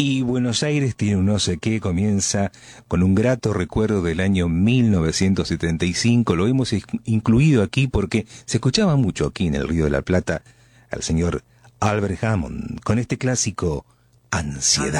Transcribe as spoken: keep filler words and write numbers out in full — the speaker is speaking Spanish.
Y Buenos Aires tiene un no sé qué, comienza con un grato recuerdo del año mil novecientos setenta y cinco. Lo hemos incluido aquí porque se escuchaba mucho aquí en el Río de la Plata al señor Albert Hammond con este clásico Ansiedad.